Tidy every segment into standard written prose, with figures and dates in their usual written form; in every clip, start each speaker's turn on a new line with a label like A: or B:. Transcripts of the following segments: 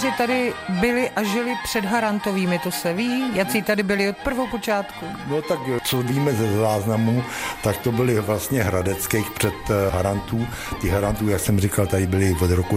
A: Že tady byli a žili před Harantovými, to se ví? Jací tady byli od prvopočátku?
B: No tak, co víme ze záznamů, tak to byli vlastně hradeckých před Harantů. Ty Harantů, jak jsem říkal, tady byli od roku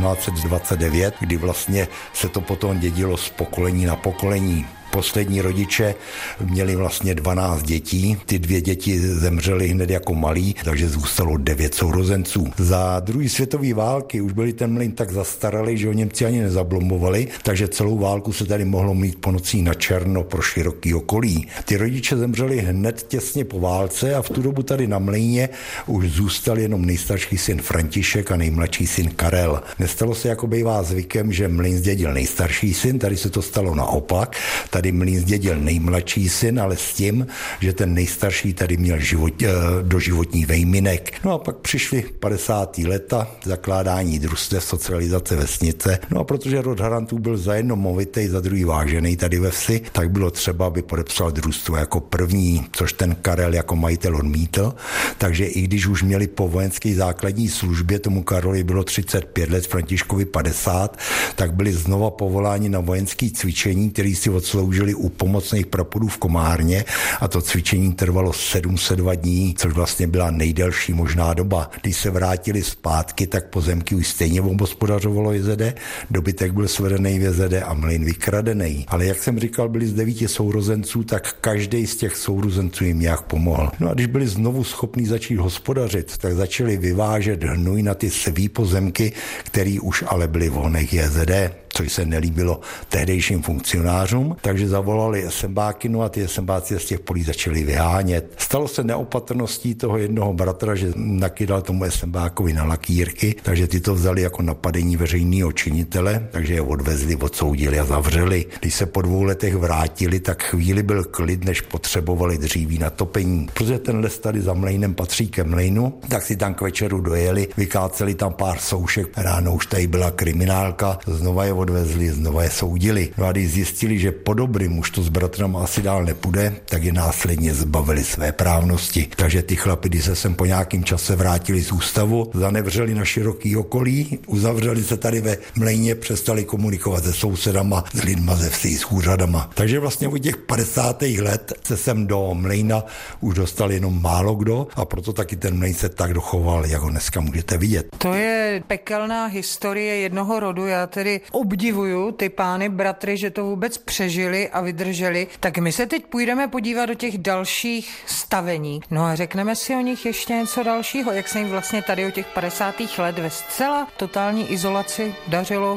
B: 1829, kdy vlastně se to potom dědilo z pokolení na pokolení. Poslední rodiče měli vlastně 12 dětí, ty 2 děti zemřely hned jako malí, takže zůstalo 9 sourozenců. Za druhé světové války už byli ten mlýn tak zastaralý, že ho Němci ani nezablomovali, takže celou válku se tady mohlo mít po nocí na černo pro široký okolí. Ty rodiče zemřeli hned těsně po válce a v tu dobu tady na mlýně už zůstal jenom nejstarší syn František a nejmladší syn Karel. Nestalo se, jako bývá zvykem, že mlýn zdědil nejstarší syn, tady se to stalo naopak. Tady mlýn zdědil nejmladší syn, ale s tím, že ten nejstarší tady měl doživotní vejminek. No a pak přišly 50. leta, zakládání družstev, socializace vesnice. No a protože rod Harantů byl za jedno movitej, za druhý vážený tady ve vsi, tak bylo třeba, aby podepsal družstvo jako první, což ten Karel jako majitel odmítl. Takže i když už měli po vojenské základní službě, tomu Karlovi bylo 35 let, Františkovi 50, tak byli znova povoláni na vojenské cvičení, který si odsloužili u pomocných praporů v Komárně a to cvičení trvalo 702 dní, což vlastně byla nejdelší možná doba. Když se vrátili zpátky, tak pozemky už stejně obhospodařovalo JZD, dobytek byl svedený v JZD a mlýn vykradený. Ale jak jsem říkal, byli z 9 sourozenců, tak každý z těch sourozenců jim nějak pomohl. No a když byli znovu schopní začít hospodařit, tak začali vyvážet hnůj na ty svý pozemky, který už ale byly v honech JZD, což se nelíbilo tehdejším funkcionářům, takže zavolali SMBáky, no a ty SMBáci z těch polí začali vyhánět. Stalo se neopatrností toho jednoho bratra, že nakydal tomu SMBákovi na lakýrky, takže ty to vzali jako napadení veřejného činitele, takže je odvezli, odsoudili a zavřeli. Když se po 2 letech vrátili, tak chvíli byl klid, než potřebovali dříví na topení. Protože ten les tady za mlejnem patří ke mlejnu, tak si tam k večeru dojeli, vykáceli tam pár soušek, ráno už tady byla kriminálka, znova je odvezli, znova je soudili. No a když zjistili, že po dobrým už to s bratrama asi dál nepůjde, tak je následně zbavili své právnosti. Takže ty chlapi, když se sem po nějakým čase vrátili z ústavu, zanevřeli na široký okolí, uzavřeli se tady ve mlejně, přestali komunikovat se sousedama, s lidma ze vsi, s úřadama. Takže vlastně od těch 50. let se sem do mlejna už dostal jenom málo kdo a proto taky ten mlejn se tak dochoval, jak ho dneska můžete vidět.
A: To je pekelná historie jednoho rodu, já tedy obdivuju ty pány bratry, že to vůbec přežili a vydrželi. Tak my se teď půjdeme podívat do těch dalších stavení. No a řekneme si o nich ještě něco dalšího, jak se jim vlastně tady o těch 50. let ve zcela totální izolaci dařilo